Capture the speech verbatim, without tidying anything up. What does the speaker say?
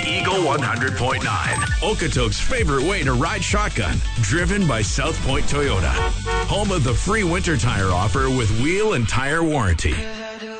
Eagle one hundred point nine. Okotoks' favorite way to ride shotgun. Driven by South Point Toyota. Home of the free winter tire offer with wheel and tire warranty.